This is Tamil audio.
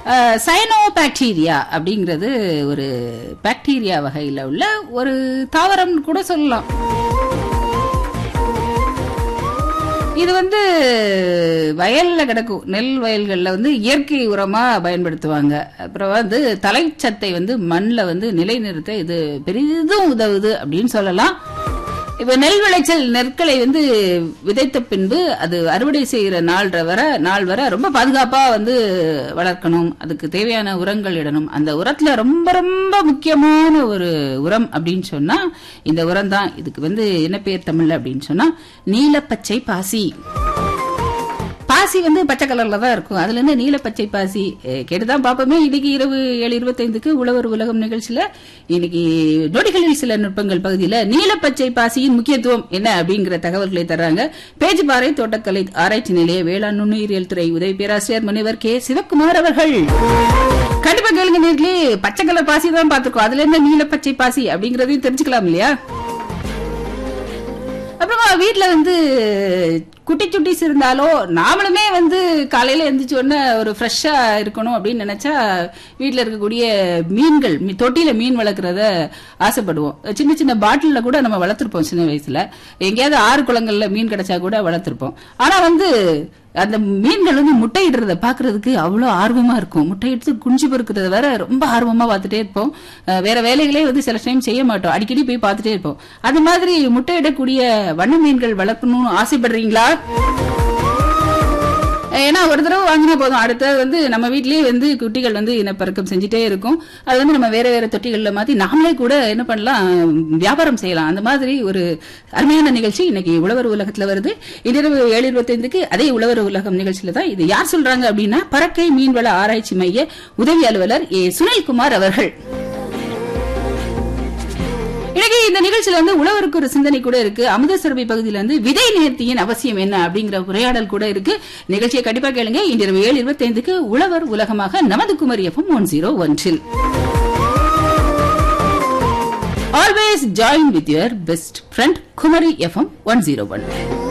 சயனோபாக்டீரியா அப்படிங்கிறது ஒரு பாக்டீரியா வகையில உள்ள ஒரு தாவரம் கூட சொல்லலாம். இது வயல்ல கிடக்கும், நெல் வயல்கள்ல இயற்கை உரமா பயன்படுத்துவாங்க. அப்புறம் தலைச்சத்தை மண்ணில் நிலைநிறுத்த இது பெரிதும் உதவுது அப்படின்னு சொல்லலாம். இப்ப நெல் விளைச்சல் நெற்களை விதைத்த பின்பு அது அறுவடை செய்யற நாள் வரை ரொம்ப பாதுகாப்பா வளர்க்கணும். அதுக்கு தேவையான உரங்கள் இடணும். அந்த உரத்துல ரொம்ப ரொம்ப முக்கியமான ஒரு உரம் அப்படின்னு சொன்னா இந்த உரம் தான். இதுக்கு என்ன பேர் தமிழ்ல அப்படின்னு சொன்னா நீலப்பச்சை பாசி. பாசி பச்சை கலர்ல தான் இருக்கும். அதுல இருந்து நீலப்பச்சை பாசி கேட்டுதான் பாப்போமே. இன்னைக்கு இரவு 7:25 உழவர் உலகம் நிகழ்ச்சியில இன்னைக்கு நொடிகளில் சில நுட்பங்கள் பகுதியில நீலப்பச்சை பாசியின் முக்கியத்துவம் என்ன அப்படிங்கிற தகவல்களை தர்றாங்க பேச்சுப்பாறை தோட்டக்கலை ஆராய்ச்சி நிலைய வேளாண் நுண்ணுயிரியல் துறை உதவி பேராசிரியர் முனைவர் கே சிவக்குமார் அவர்கள். கண்டிப்பா கேளுங்க நேர்களே. பச்சை கலர் பாசி தான் பாத்துருக்கோம். அதுல இருந்து நீலப்பச்சை பாசி அப்படிங்கறதையும் தெரிஞ்சுக்கலாம் இல்லையா? அப்புறமா வீட்டுல குட்டி சுட்டிஸ் இருந்தாலோ நாமளுமே காலையில எந்திரிச்ச உடனே ஒரு ஃப்ரெஷ்ஷா இருக்கணும் அப்படின்னு நினைச்சா வீட்டுல இருக்கக்கூடிய மீன்கள் தொட்டியில மீன் வளர்க்கறத ஆசைப்படுவோம். சின்ன சின்ன பாட்டில்ல கூட நம்ம வளர்த்திருப்போம் சின்ன வயசுல. எங்கேயாவது ஆறு குளங்கள்ல மீன் கிடைச்சா கூட வளர்த்திருப்போம். ஆனா அந்த மீன்கள் முட்டையிடுறத பாக்குறதுக்கு அவ்வளவு ஆர்வமா இருக்கும். முட்டையிட்டு குஞ்சு பொறுக்கிறத வேற ரொம்ப ஆர்வமா பார்த்துட்டே இருப்போம். வேற வேலைகளே சில டைம் செய்ய மாட்டோம். அடிக்கடி போய் பார்த்துட்டே இருப்போம். அது மாதிரி முட்டையிடக்கூடிய வண்ண மீன்கள் வளர்க்கணும்னு ஆசைப்படுறீங்களா? ஏன்னா ஒரு தடவை வாங்கினா போதும், அடுத்தது நம்ம வீட்லயே குட்டிகள் இனப்பெருக்கம் செஞ்சுட்டே இருக்கும். அது நம்ம வேற வேற தொட்டிகள்ல மாத்தி நாமளே கூட என்ன பண்ணலாம், வியாபாரம் செய்யலாம். அந்த மாதிரி ஒரு அருமையான நிகழ்ச்சி இன்னைக்கு உழவர் உலகத்துல வருது. இரவு 7:25 அதே உழவர் உலகம் நிகழ்ச்சியில தான். இது யார் சொல்றாங்க அப்படின்னா பறக்கை மீன்வள ஆராய்ச்சி மைய உதவி அலுவலர் ஏ சுனில்குமார் அவர்கள். இன்னைக்கு இந்த நிகழ்ச்சியில உழவருக்கு ஒரு சிந்தனை கூட இருக்கு. அமுத சுரபி பகுதியில விதை நேர்த்தியின் அவசியம் என்ன அப்படிங்கிற உரையாடல் கூட இருக்கு. நிகழ்ச்சியை கண்டிப்பா கேளுங்க. இன்று 7:25 உழவர் உலகமாக நமது Kumari FM 101. Always join with your best friend Kumari FM 101.